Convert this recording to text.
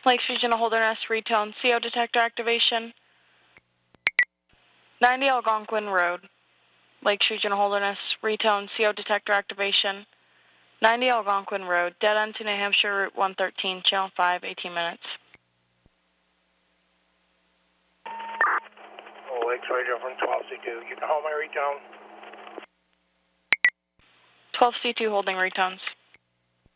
Lakes Regional Holderness, retone, CO detector activation. 90 Algonquin Road. Lakes Regional Holderness, retone, CO detector activation. 90 Algonquin Road, dead end to New Hampshire Route 113, Channel 5, 18 minutes. Oh, Lakes Radio from 12C2. You can hold my retone. 12C2 holding retones.